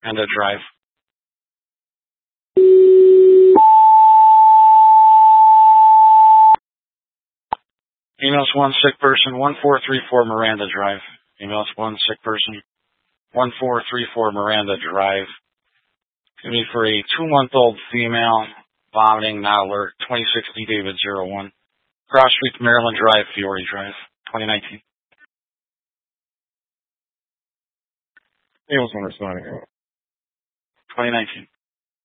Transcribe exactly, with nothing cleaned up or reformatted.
Miranda Drive. Emails one sick person, one four three four Miranda Drive. Emails one sick person, one four three four Miranda Drive. Going to be for a two-month-old female, vomiting, not alert, twenty-six D David zero one. Cross Street, Maryland Drive, Fiore Drive, twenty nineteen. He was responding. twenty nineteen.